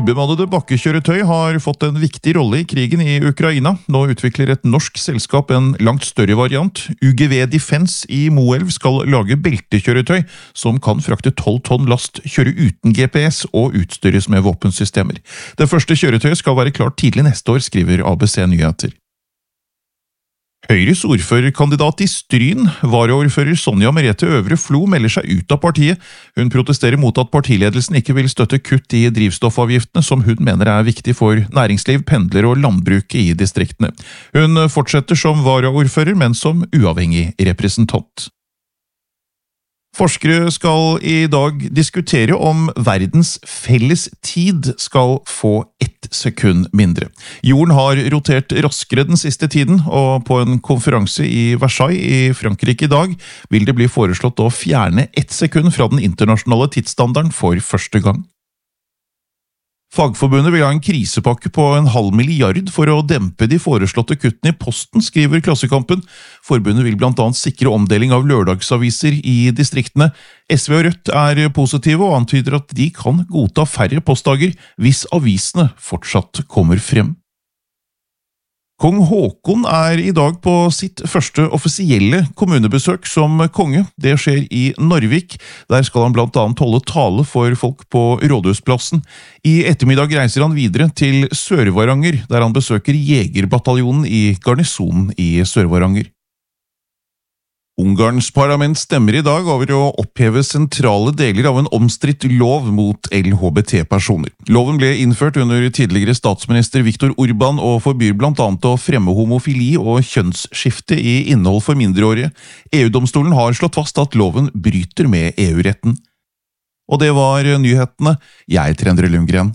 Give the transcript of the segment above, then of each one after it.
Ubemannede bakkekjøretøy har fått en viktig rolle i krigen i Ukraina. Nå utvikler et norsk selskap en langt større variant. UGV Defense i Moelv skal lage beltekjøretøy som kan frakte 12 tonn last, kjøre uten GPS og utstyres med våpensystemer. Det første kjøretøyet skal være klart tidlig neste år, skriver ABC Nyheter. Høyres ordførerkandidat i Stryn, varaordfører Sonja Merete Øvre Flo, melder seg ut av partiet. Hun protesterer mot at partiledelsen ikke vil støtte kutt i drivstoffavgiftene, som hun mener er viktig for næringsliv, pendlere og landbruket i distriktene. Hun fortsetter som varaordfører, men som uavhengig representant. Forskere skal i dag diskutere om verdens felles tid skal få 1 sekund mindre. Jorden har rotert raskere den siste tiden, og på en konferanse i Versailles i Frankrike i dag vil det bli foreslått å fjerne 1 sekund fra den internasjonale tidsstandarden for første gang. Fagforbundet vil ha en krisepakke på 0,5 milliard for å dempe de foreslåtte kuttene i posten, skriver Klassekampen. Forbundet vil blant annet sikre omdeling av lørdagsaviser i distriktene. SV og Rødt er positive og antyder at de kan godta færre postdager hvis avisene fortsatt kommer frem. Kong Haakon er i dag på sitt første offisielle kommunebesøk som konge. Det skjer i Narvik. Der skal han blant annet holde tale for folk på Rådhusplassen. I ettermiddag reiser han videre til Sør-Varanger, der han besøker Jegerbataljonen i garnisonen i Sør-Varanger. Ungarns parlament stemmer i dag over å oppheve sentrale deler av en omstridt lov mot LHBT-personer. Loven ble innført under tidligere statsminister Viktor Orbán og forbyr blant annet å fremme homofili og kjønnsskifte i innhold for mindreårige. EU-domstolen har slått fast at loven bryter med EU-retten. Og det var nyhetene. Jeg heter Endre Lundgren.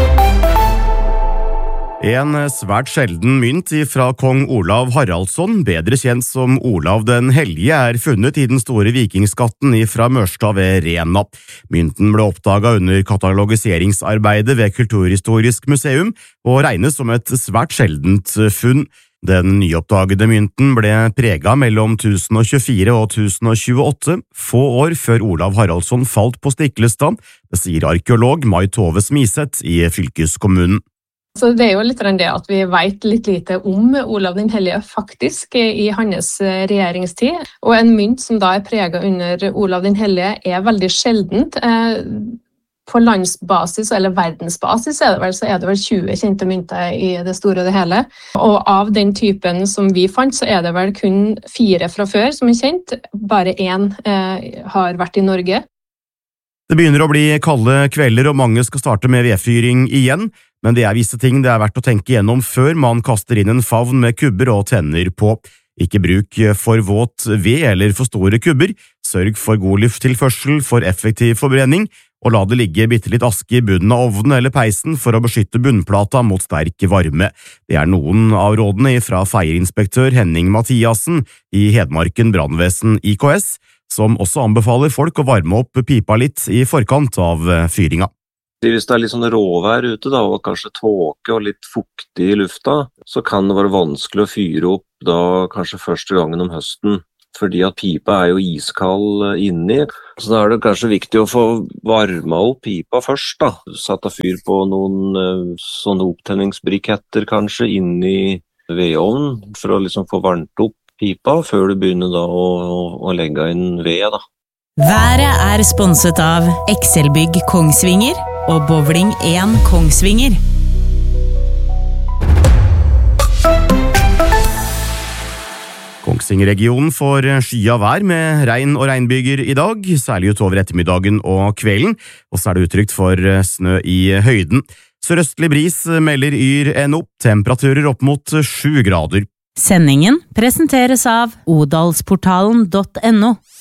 En svært sjelden mynt fra kong Olav Haraldsson, bedre kjent som Olav den Hellige, er funnet i den store vikingskatten fra Mørstad ved Rena. Mynten ble oppdaget under katalogiseringsarbeidet ved Kulturhistorisk museum og regnes som et svært sjeldent funn. Den nyoppdagede mynten ble preget mellom 1024 og 1028, få år før Olav Haraldsson falt på Stiklestad, det sier arkeolog Mai Tove Smiseth i fylkeskommunen. Så det er jo litt det at vi vet litt lite om Olav den Hellige faktisk i hans regjeringstid, og en mynt som da er preget under Olav den Hellige er veldig sjeldent. På landsbasis eller verdensbasis er det vel 20 kjente mynter i det store og det hele, og av den typen som vi fant så er det vel kun 4 fra før som er kjent, bare 1 har vært i Norge. Det begynner å bli kalde kvelder og mange skal starte med vedfyring igjen, men det er visse ting det er verdt å tenke gjennom før man kaster inn en favn med kubber og tenner på. Ikke bruk for våt ved eller for store kubber, sørg for god lufttilførsel for effektiv forbrenning, og la det ligge bitte litt aske i bunnen av ovnen eller peisen for å beskytte bunnplata mot sterk varme. Det er noen av rådene fra feierinspektør Henning Mathiassen i Hedmarken Brandvesen IKS, som også anbefaler folk å varme opp pipa litt i forkant av fyringa. Hvis det er litt sånn råvær ute da, og kanskje tåke og litt fuktig i lufta, så kan det være vanskelig å fyre opp da kanskje første gangen om høsten, fordi at pipa er jo iskald inni. Så da er det kanskje viktig å få varma opp pipa først da. Satt av fyr på noen sånne opptenningsbriketter kanskje inni vedovnen, for å liksom få varmt opp pipa før du begynner da å legge inn ved da. Været er sponset av Excelbygg Kongsvinger og Bowling 1 Kongsvinger. Kongsvinger-regionen får skya vær med regn og regnbyger i dag, særlig utover ettermiddagen og kvelden, og så er det utrygt for snø i høyden. Sørøstlig bris melder Yr NO, temperaturer opp mot 7 grader. Sendingen presenteres av odalsportalen.no.